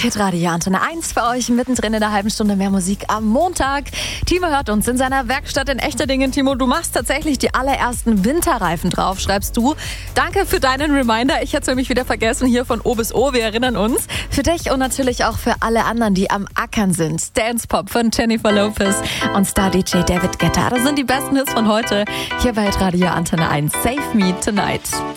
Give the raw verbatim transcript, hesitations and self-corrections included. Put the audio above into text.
Hitradio Antenne eins für euch, mittendrin in der halben Stunde mehr Musik am Montag. Timo hört uns in seiner Werkstatt in Echterdingen. Timo, du machst tatsächlich die allerersten Winterreifen drauf, schreibst du. Danke für deinen Reminder. Ich hätte es nämlich wieder vergessen, hier von O bis O. Wir erinnern uns. Für dich und natürlich auch für alle anderen, die am Ackern sind. Dance Pop von Jennifer Lopez und Star-D J David Guetta. Das sind die besten Hits von heute hier bei Hitradio Antenne eins. Save Me Tonight.